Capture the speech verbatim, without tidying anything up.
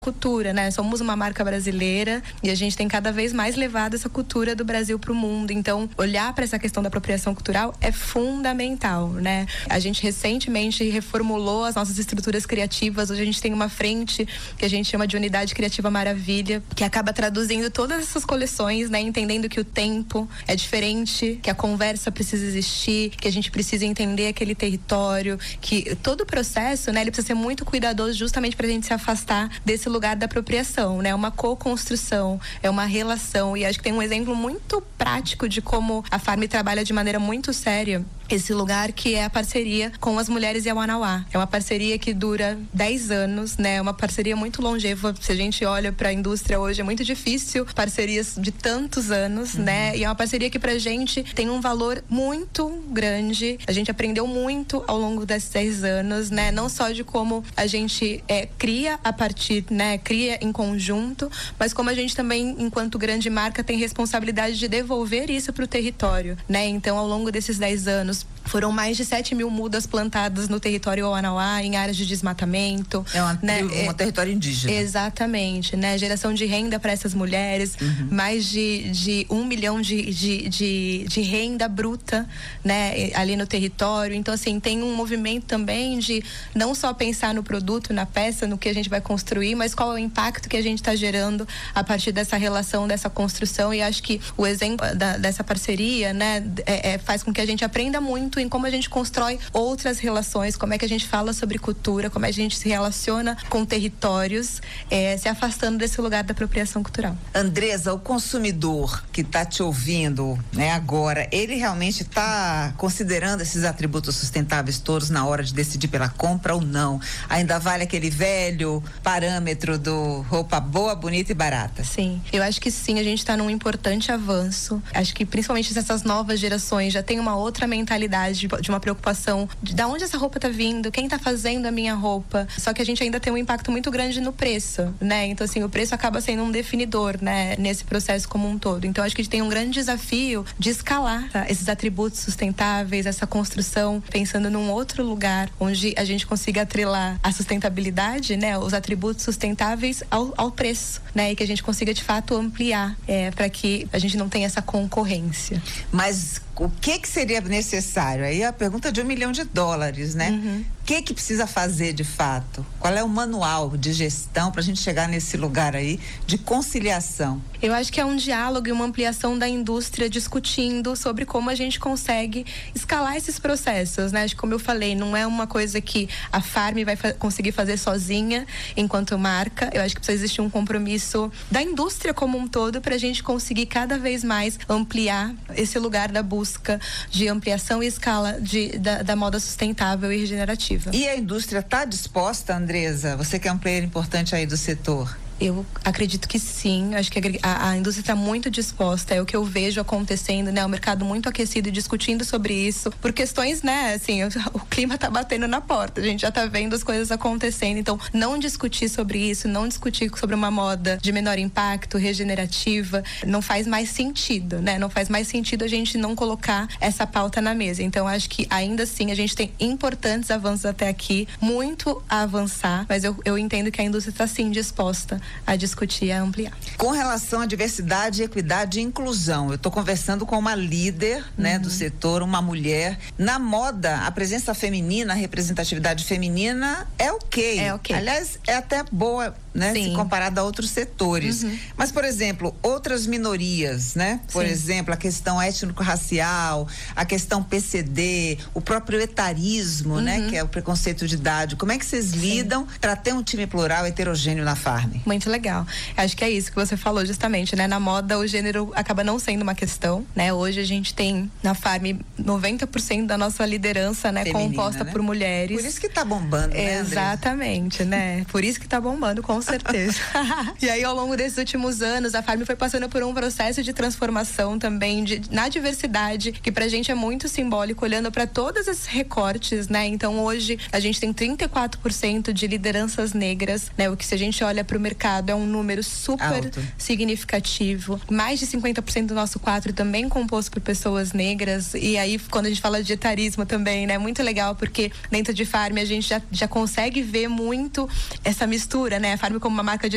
cultura, né? Somos uma marca brasileira e a gente tem cada vez mais levado essa cultura do Brasil para o mundo. Então, olhar para essa questão da apropriação cultural é fundamental, né? A gente recentemente reformulou as nossas estruturas criativas. Hoje a gente tem uma frente que a gente chama de Unidade Criativa Maravilha, que acaba traduzindo todas essas coleções, né? Entendendo que o tempo é diferente, que a conversa precisa existir, que a gente precisa entender aquele território, que todo o processo, né? Ele precisa ser muito cuidadoso justamente para a gente se afastar desse lugar da apropriação, né? Uma co-construção, é uma relação, e acho que tem um exemplo muito prático de como a Farm trabalha de maneira muito séria esse lugar, que é a parceria com as mulheres Yawanawá. É uma parceria que dura dez anos, né? É uma parceria muito longeva. Se a gente olha para a indústria hoje, é muito difícil parcerias de tantos anos, uhum. né? E é uma parceria que pra gente tem um valor muito grande. A gente aprendeu muito ao longo desses dez anos, né? Não só de como a gente é, cria a partir, né? Cria em conjunto, mas como a gente também, enquanto grande marca, tem responsabilidade de devolver isso pro território, né? Então, ao longo desses dez anos, foram mais de sete mil mudas plantadas no território Yawanawá, em áreas de desmatamento. É uma, né? um é, território indígena. Exatamente, né? Geração de renda para essas mulheres, uhum. mais de, de um milhão de, de, de, de renda bruta, né? Ali no território. Então, assim, tem um movimento também de não só pensar no produto, na peça, no que a gente vai construir, mas qual é o impacto que a gente está gerando a partir dessa relação, dessa construção. E acho que o exemplo da, dessa parceria, né? É, é, faz com que a gente aprenda muito muito em como a gente constrói outras relações, como é que a gente fala sobre cultura, como é que a gente se relaciona com territórios, é, se afastando desse lugar da apropriação cultural. Andresa, o consumidor que está te ouvindo, né, agora, ele realmente está considerando esses atributos sustentáveis todos na hora de decidir pela compra ou não? Ainda vale aquele velho parâmetro do roupa boa, bonita e barata? Sim, eu acho que sim, a gente está num importante avanço. Acho que principalmente essas novas gerações já tem uma outra mentalidade de uma preocupação de, de onde essa roupa tá vindo, quem tá fazendo a minha roupa. Só que a gente ainda tem um impacto muito grande no preço, né? Então, assim, o preço acaba sendo um definidor, né? Nesse processo como um todo. Então, acho que a gente tem um grande desafio de escalar, tá? Esses atributos sustentáveis, essa construção, pensando num outro lugar onde a gente consiga atrelar a sustentabilidade, né? Os atributos sustentáveis ao, ao preço, né? E que a gente consiga, de fato, ampliar, é, para que a gente não tenha essa concorrência. Mas o que que seria necessário? Aí a pergunta de um milhão de dólares, né? Uhum. O que que precisa fazer de fato? Qual é o manual de gestão para a gente chegar nesse lugar aí de conciliação? Eu acho que é um diálogo e uma ampliação da indústria discutindo sobre como a gente consegue escalar esses processos, né? Acho que, como eu falei, não é uma coisa que a Farm vai fa- conseguir fazer sozinha enquanto marca. Eu acho que precisa existir um compromisso da indústria como um todo para a gente conseguir cada vez mais ampliar esse lugar da busca de ampliação e escala de, da, da moda sustentável e regenerativa. E a indústria está disposta, Andresa? Você que é um player importante aí do setor. Eu acredito que sim, acho que a, a indústria está muito disposta, é o que eu vejo acontecendo, né? O mercado muito aquecido e discutindo sobre isso, por questões, né? Assim, o, o clima tá batendo na porta, a gente já tá vendo as coisas acontecendo, então não discutir sobre isso, não discutir sobre uma moda de menor impacto, regenerativa, não faz mais sentido, né? Não faz mais sentido a gente não colocar essa pauta na mesa. Então acho que ainda assim a gente tem importantes avanços até aqui, muito a avançar, mas eu, eu entendo que a indústria está sim disposta a discutir e a ampliar. Com relação à diversidade, equidade e inclusão, eu estou conversando com uma líder, uhum. né, do setor, uma mulher. Na moda, a presença feminina, a representatividade feminina é ok. É ok. Aliás, é até boa, né, Sim. se comparada a outros setores. Uhum. Mas, por exemplo, outras minorias, né? Por Sim. exemplo, a questão étnico-racial, a questão P C D, o próprio etarismo, uhum. né? Que é o preconceito de idade. Como é que vocês Sim. lidam para ter um time plural, heterogêneo na Farm? Muito legal. Acho que é isso que você falou justamente, né? Na moda o gênero acaba não sendo uma questão, né? Hoje a gente tem na Farm noventa por cento da nossa liderança, né? Feminina, composta né? por mulheres. Por isso que tá bombando, né, Exatamente, né? Por isso que tá bombando, com certeza. E aí, ao longo desses últimos anos, a Farm foi passando por um processo de transformação também de, na diversidade, que pra gente é muito simbólico, olhando para todos esses recortes, né? Então hoje a gente tem trinta e quatro por cento de lideranças negras, né? O que, se a gente olha pro mercado, é um número super Alto. significativo. Mais de cinquenta por cento do nosso quadro também composto por pessoas negras. E aí, quando a gente fala de etarismo também, né? Muito legal, porque dentro de Farm a gente já, já consegue ver muito essa mistura, né? A Farm como uma marca de